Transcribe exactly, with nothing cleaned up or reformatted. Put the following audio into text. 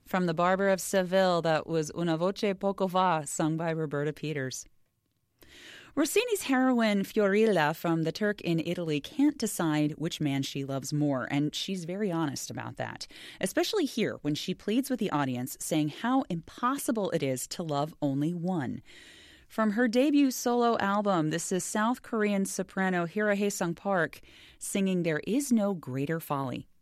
From The Barber of Seville, that was Una voce poco fa, sung by Roberta Peters. Rossini's heroine Fiorilla from The Turk in Italy can't decide which man she loves more, and she's very honest about that, especially here when she pleads with the audience, saying how impossible it is to love only one. From her debut solo album, this is South Korean soprano Hira Hae-sung Park singing There Is No Greater Folly.